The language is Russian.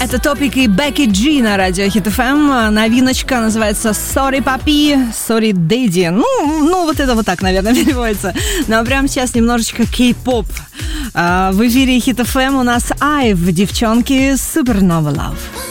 Это Топик и Бекки Джи на радио Хит ФМ. Новиночка называется Sorry Papi, Sorry Daddy. Ну, вот это вот так, наверное, переводится. Но прямо сейчас немножечко кей-поп. В эфире Хит ФМ у нас Айв, девчонки, Supernova Love.